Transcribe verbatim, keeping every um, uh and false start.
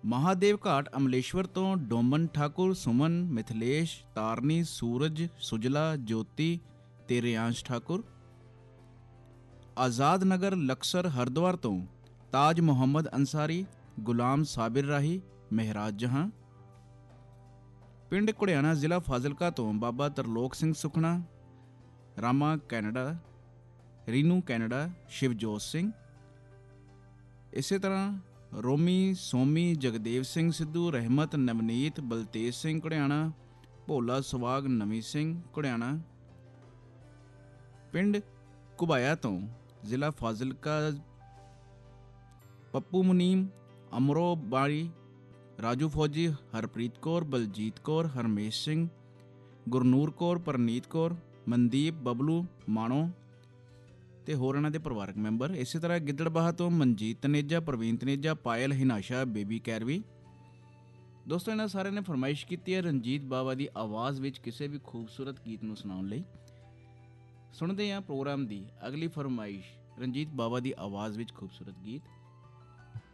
महादेव घाट अमलेश्वर तो डोमन ठाकुर, सुमन, मिथिलेश, तारनी, सूरज, सुजला, ज्योति ते रियांश ठाकुर। आज़ाद नगर लक्सर हरिद्वार तो ताज मुहम्मद अंसारी, गुलाम साबिर राही, महराज जहां। पिंड घुड़ियाना जिला फाजिलका तो बाबा तरलोक सिंह सुखना, रामा कैनेडा, रीनू कैनेडा, शिवजोत सिंह। इसे तरह रोमी, सोमी, जगदेव सिंह सिद्धू, रहमत, नवनीत, बलतेज सिंह घुड़ियाना, भोला सुवाग, नवी सिंह घुड़ियाना। पिंड घुबाया तो जिला फाजिलका पप्पू मुनीम, अमरो बाड़ी, राजू फौजी, हरप्रीत कौर, बलजीत कौर, हरमेश सिंह, गुरनूर कौर, परनीत कौर, मनदीप, बबलू, माणो ਤੇ ਹੋਰ ਇਹਨਾਂ ਦੇ ਪਰਿਵਾਰਕ ਮੈਂਬਰ। ਇਸੇ ਤਰ੍ਹਾਂ ਗਿੱਦੜਬਾਹਾ ਤੋਂ ਮਨਜੀਤ ਤਨੇਜਾ, ਪ੍ਰਵੀਨ ਤਨੇਜਾ, ਪਾਇਲ, ਹਿਨਾਸ਼ਾ, ਬੇਬੀ ਕੈਰਵੀ। ਦੋਸਤੋ ਇਹਨਾਂ ਸਾਰਿਆਂ ਨੇ ਫਰਮਾਇਸ਼ ਕੀਤੀ ਹੈ ਰਣਜੀਤ ਬਾਵਾ ਦੀ ਆਵਾਜ਼ ਵਿੱਚ ਕਿਸੇ ਵੀ ਖੂਬਸੂਰਤ ਗੀਤ ਨੂੰ ਸੁਣਾਉਣ ਲਈ। ਸੁਣਦੇ ਹਾਂ ਪ੍ਰੋਗਰਾਮ ਦੀ ਅਗਲੀ ਫਰਮਾਇਸ਼, ਰਣਜੀਤ ਬਾਵਾ ਦੀ ਆਵਾਜ਼ ਵਿੱਚ ਖੂਬਸੂਰਤ ਗੀਤ।